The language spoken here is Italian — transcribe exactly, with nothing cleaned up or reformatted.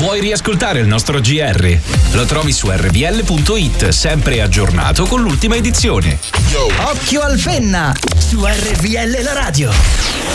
Vuoi riascoltare il nostro G R? Lo trovi su erre vu elle punto it, sempre aggiornato con l'ultima edizione. Occhio al penna su erre vu elle la radio.